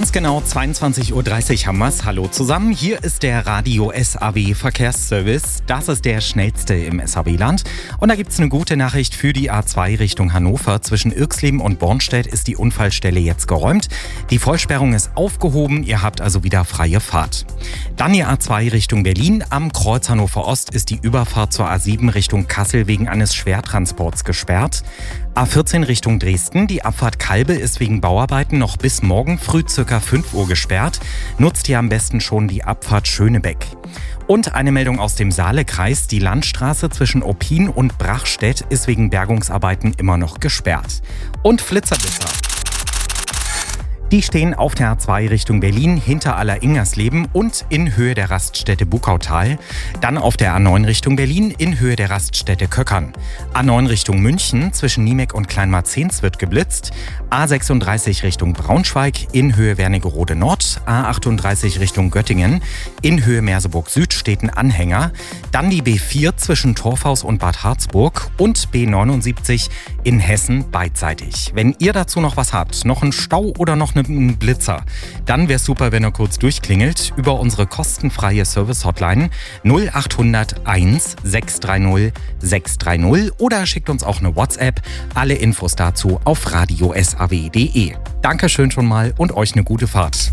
Ganz genau 22.30 Uhr haben wir's. Hallo zusammen, hier ist der Radio SAW Verkehrsservice. Das ist der schnellste im SAW-Land. Und da gibt's eine gute Nachricht für die A2 Richtung Hannover. Zwischen Irxleben und Bornstedt ist die Unfallstelle jetzt geräumt. Die Vollsperrung ist aufgehoben, ihr habt also wieder freie Fahrt. Dann die A2 Richtung Berlin. Am Kreuz Hannover Ost ist die Überfahrt zur A7 Richtung Kassel wegen eines Schwertransports gesperrt. A14 Richtung Dresden. Die Abfahrt Kalbe ist wegen Bauarbeiten noch bis morgen früh ca. 5 Uhr gesperrt. Nutzt ihr am besten schon die Abfahrt Schönebeck. Und eine Meldung aus dem Saalekreis. Die Landstraße zwischen Oppin und Brachstedt ist wegen Bergungsarbeiten immer noch gesperrt. Und Flitzerblitzer. Die stehen auf der A2 Richtung Berlin hinter Aller-Ingersleben und in Höhe der Raststätte Buckautal. Dann auf der A9 Richtung Berlin in Höhe der Raststätte Köckern. A9 Richtung München zwischen Niemek und Kleinmarzens wird geblitzt. A36 Richtung Braunschweig in Höhe Wernigerode Nord. A38 Richtung Göttingen in Höhe Merseburg Süd steht ein Anhänger. Dann die B4 zwischen Torfhaus und Bad Harzburg und B79 in Hessen beidseitig. Wenn ihr dazu noch was habt, noch einen Stau oder noch einen Blitzer, dann wäre es super, wenn ihr kurz durchklingelt über unsere kostenfreie Service-Hotline 0800 1 630 630 oder schickt uns auch eine WhatsApp. Alle Infos dazu auf radiosaw.de. Dankeschön schon mal und euch eine gute Fahrt.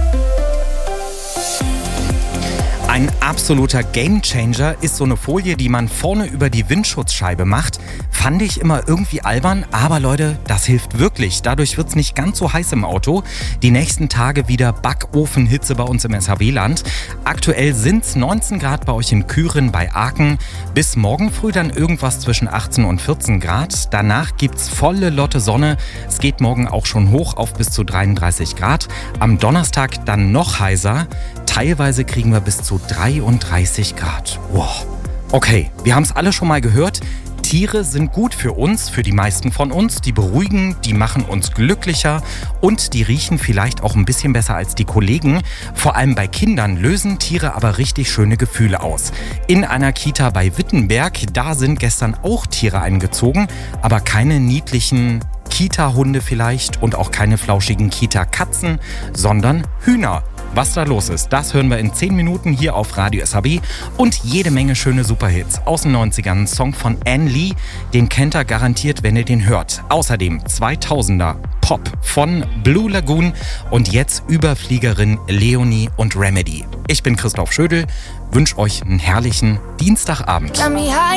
Ein absoluter Gamechanger ist so eine Folie, die man vorne über die Windschutzscheibe macht. Fand ich immer irgendwie albern, aber Leute, das hilft wirklich. Dadurch wird's nicht ganz so heiß im Auto. Die nächsten Tage wieder Backofenhitze bei uns im SAW-Land. Aktuell sind's 19 Grad bei euch in Küren bei Aachen. Bis morgen früh dann irgendwas zwischen 18 und 14 Grad. Danach gibt's volle Lotte Sonne. Es geht morgen auch schon hoch auf bis zu 33 Grad. Am Donnerstag dann noch heißer. Teilweise kriegen wir bis zu 33 Grad. Wow. Okay, wir haben es alle schon mal gehört. Tiere sind gut für uns, für die meisten von uns. Die beruhigen, die machen uns glücklicher und die riechen vielleicht auch ein bisschen besser als die Kollegen. Vor allem bei Kindern lösen Tiere aber richtig schöne Gefühle aus. In einer Kita bei Wittenberg, da sind gestern auch Tiere eingezogen, aber keine niedlichen Kita-Hunde vielleicht und auch keine flauschigen Kita-Katzen, sondern Hühner. Was da los ist, das hören wir in 10 Minuten hier auf Radio SAW und jede Menge schöne Superhits aus den 90ern. Ein Song von Anne Lee, den kennt ihr garantiert, wenn ihr den hört. Außerdem 2000er Pop von Blue Lagoon und jetzt Überfliegerin Leonie und Remedy. Ich bin Christoph Schödel, wünsche euch einen herrlichen Dienstagabend.